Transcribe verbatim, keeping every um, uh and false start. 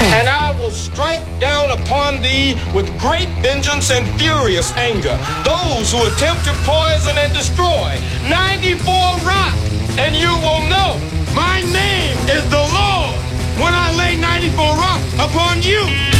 And I will strike down upon thee with great vengeance and furious anger those who attempt to poison and destroy ninety-four Rock. And you will know my name is the Lord when I lay ninety-four Rock upon you.